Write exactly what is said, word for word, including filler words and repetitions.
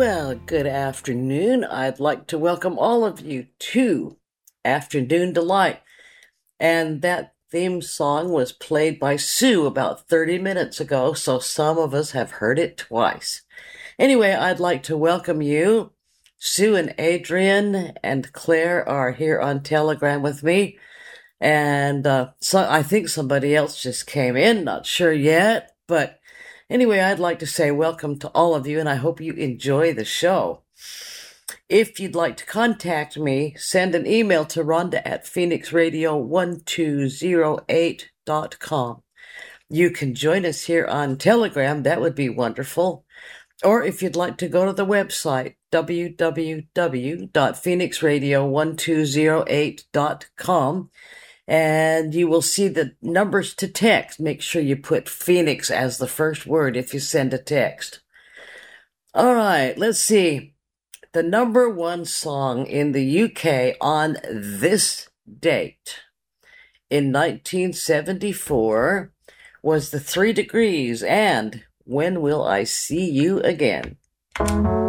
Well, good afternoon. I'd like to welcome all of you to Afternoon Delight. And that theme song was played by Sue about thirty minutes ago, so some of us have heard it twice. Anyway, I'd like to welcome you. Sue and Adrian and Claire are here on Telegram with me. And uh, so I think somebody else just came in, not sure yet, but anyway, I'd like to say welcome to all of you, and I hope you enjoy the show. If you'd like to contact me, send an email to Rhonda at phoenix radio one two zero eight dot com. You can join us here on Telegram. That would be wonderful. Or if you'd like to go to the website, w w w dot phoenix radio one two zero eight dot com, and you will see the numbers to text. Make sure you put Phoenix as the first word if you send a text. All right, let's see. The number one song in the U K on this date in nineteen seventy-four was The Three Degrees and When Will I See You Again?